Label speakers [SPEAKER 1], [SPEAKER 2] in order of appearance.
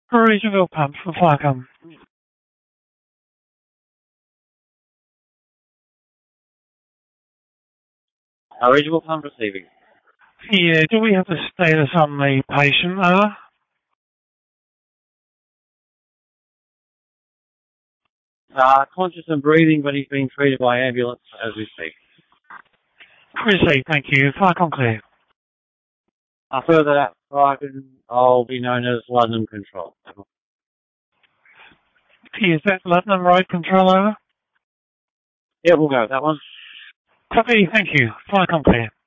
[SPEAKER 1] Regional pump for Farcom.
[SPEAKER 2] Regional pump receiving.
[SPEAKER 1] Yeah, do we have the status on the patient, over?
[SPEAKER 2] Conscious and breathing, but he's being treated by ambulance as we speak.
[SPEAKER 1] Received, thank you. Farcom clear.
[SPEAKER 2] Further that, I'll be known as London Control.
[SPEAKER 1] Is that London Road Control, over?
[SPEAKER 2] Yeah, we'll go with that one.
[SPEAKER 1] Copy, thank you. Farcom clear.